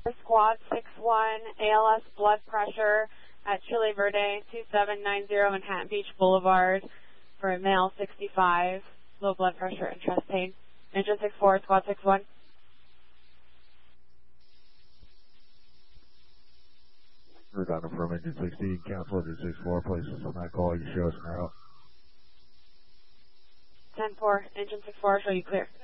Squad 61, ALS blood pressure at Chile Verde, 2790 Manhattan Beach Boulevard for a male 65, low blood pressure and chest pain. Engine 64, Squad 61. We're down from engine 16, cancel engine 64, places on that call, you show us now. 10-4, engine 64, show you clear.